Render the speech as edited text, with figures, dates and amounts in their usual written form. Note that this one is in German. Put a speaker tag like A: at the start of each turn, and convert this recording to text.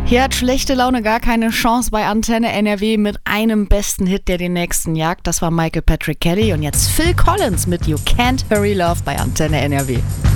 A: Hier hat schlechte Laune gar keine Chance bei Antenne NRW mit einem besten Hit, der den nächsten jagt. Das war Michael Patrick Kelly und jetzt Phil Collins mit You Can't Hurry Love bei Antenne NRW.